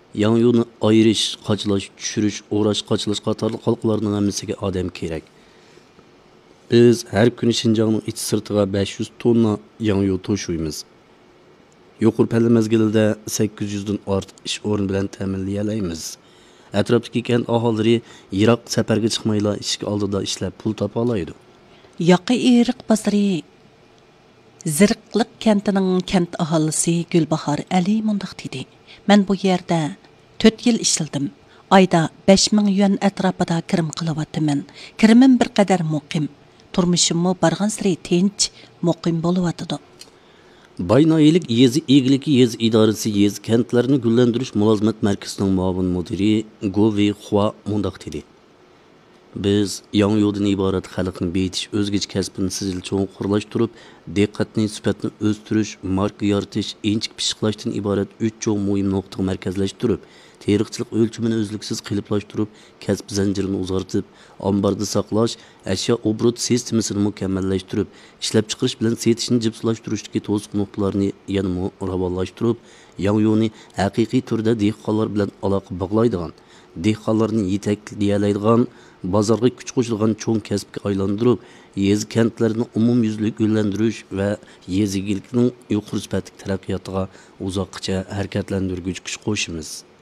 Yangi yo'lni ayirish, qochilish, tushirish, o'rash, qochilish qatorli xalqlarning hammasiga odam kerak. Biz har kuni Şinjanning ichi sirtiga 500 tonna yangi yo'l to'shuymiz. Yuqori palla mezgilida 800 dan ortiq ish o'rni bilan ta'minlayolamiz. Atrofdagi kent aholilari yiroq safarga chiqmayla ishga oldida ishlab pul topa oladi. Yoqi eriq bozori Zirqliq kentining kent aholisi Gulbahor Ali mundaq dedi. Men bu yerda 4 yil ishladim. Ayda 5000 yuan atrofida kirim qilyapman. Kirimim bir qadar muqim. Turmushimmo bargan siri tinch, muqim bo'lyapti. Baynoyilik yezi egiliki yez idorasi yez kentlarni gullantirish mulozimat markazining muavin mudiri Govi Hua mundaq dedi. Biz yangi yo'ldan iborat xalqni betish, o'zgacha kasbini sizil cho'ng qurlashtirib, diqqatni sifatni o'stirish, marka yaratish, inchik pishiqlashdan iborat 3 cho'ng muhim nuqtaga markazlashtirib, teriqchilik o'lchimini o'zliksiz qiliplashtirib, kasb zanjirini uzartib, omborda saqlash, ashyo obrot sistemasini mukammallashtirib, ishlab chiqarish bilan setishni jipslashtirishdagi to'siq nuqtalarni yana ravonlashtirib, yangi yo'lni haqiqiy turda dehqonlar bilan aloqa bog'laydigan, dehqonlarni yetaklaydigan, bozorga kuch qo'shilgan cho'ng kasbga aylantirib, yezi kentlarni umumyuzlik gullantirish va yezigilikning yuqori sifatli taraqqiyotiga uzoqcha harakatlantirguvchi kuch qo'shimiz.